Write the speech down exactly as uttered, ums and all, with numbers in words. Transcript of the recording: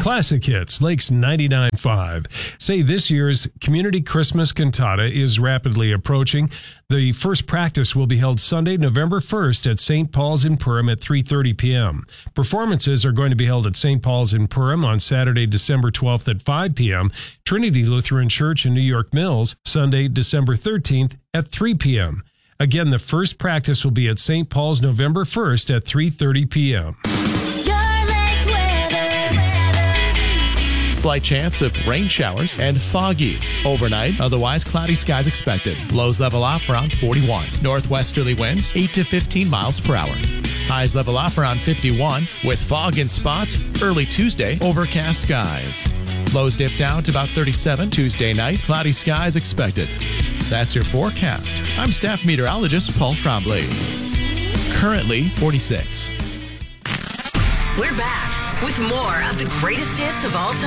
Classic Hits, Lakes ninety-nine point five. Say this year's Community Christmas Cantata is rapidly approaching. The first practice will be held Sunday, November first at Saint Paul's in Perham at three thirty p.m. Performances are going to be held at Saint Paul's in Perham on Saturday, December twelfth at five p.m., Trinity Lutheran Church in New York Mills, Sunday, December thirteenth at three p.m. Again, the first practice will be at Saint Paul's November first at three thirty p.m. Slight chance of rain showers and foggy. Overnight, otherwise cloudy skies expected. Lows level off around forty-one. Northwesterly winds eight to fifteen miles per hour. Highs level off around fifty-one with fog in spots. Early Tuesday, overcast skies. Lows dip down to about thirty-seven. Tuesday night, cloudy skies expected. That's your forecast. I'm staff meteorologist Paul Trombley. Currently forty-six. We're back with more of the greatest hits of all time.